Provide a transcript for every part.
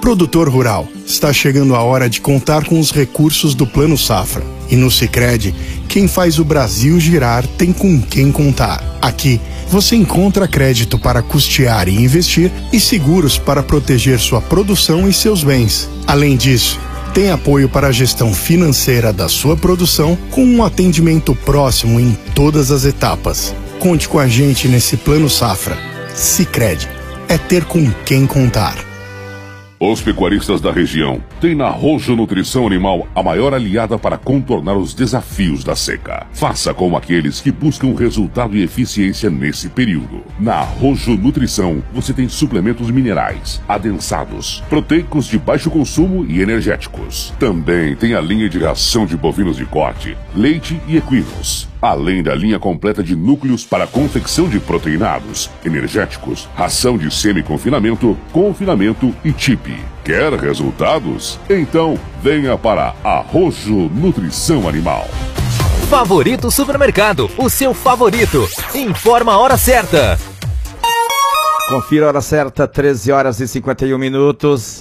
Produtor rural, está chegando a hora de contar com os recursos do Plano Safra. E no Sicredi, quem faz o Brasil girar tem com quem contar. Aqui, você encontra crédito para custear e investir e seguros para proteger sua produção e seus bens. Além disso, tem apoio para a gestão financeira da sua produção com um atendimento próximo em todas as etapas. Conte com a gente nesse Plano Safra. Sicredi, é ter com quem contar. Os pecuaristas da região têm na Rojo Nutrição Animal a maior aliada para contornar os desafios da seca. Faça como aqueles que buscam resultado e eficiência nesse período. Na Rojo Nutrição, você tem suplementos minerais, adensados, proteicos de baixo consumo e energéticos. Também tem a linha de ração de bovinos de corte, leite e equinos. Além da linha completa de núcleos para confecção de proteinados, energéticos, ração de semi-confinamento, confinamento e TIP. Quer resultados? Então venha para a Rojo Nutrição Animal. Favorito Supermercado, o seu favorito. Informa a hora certa. Confira a hora certa, 13 horas e 51 minutos.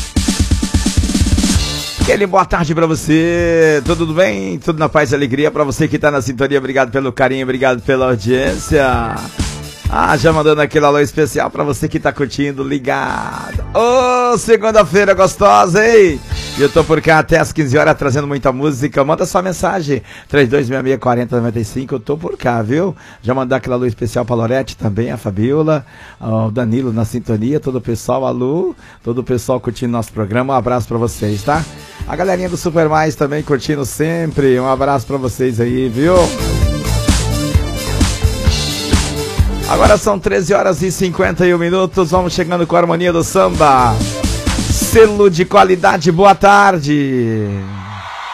Aquele boa tarde pra você, tudo bem? Tudo na paz e alegria pra você que tá na sintonia, obrigado pelo carinho, obrigado pela audiência. Já mandando aquele alô especial pra você que tá curtindo, ligado. Segunda-feira gostosa, hein? Eu tô por cá até as 15 horas trazendo muita música, manda sua mensagem, 3266-4095, eu tô por cá, viu? Já mandar aquele alô especial pra Lorete também, a Fabiola, o Danilo na sintonia, todo o pessoal, alô, todo o pessoal curtindo nosso programa, um abraço pra vocês, tá? A galerinha do Super Mais também curtindo sempre, um abraço pra vocês aí, viu? Agora são 13 horas e 51 minutos, vamos chegando com a harmonia do samba. Selo de qualidade, boa tarde.